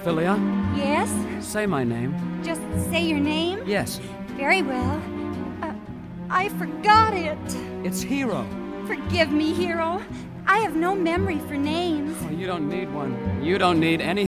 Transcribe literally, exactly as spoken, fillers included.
Ophelia? Yes? Say my name. Just say your name? Yes. Very well. Uh, I forgot it. It's Hero. Forgive me, Hero. I have no memory for names. Oh, you don't need one. You don't need any